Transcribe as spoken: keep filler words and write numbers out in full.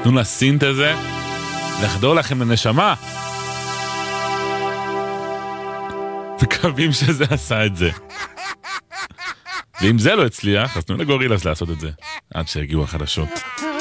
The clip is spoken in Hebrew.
תנו לסינט הזה לחדור לכם לנשמה. מקווים שזה עשה את זה. ואם זה לא הצליח, אז תנו לגורילס לעשות את זה עד שהגיעו החדשות.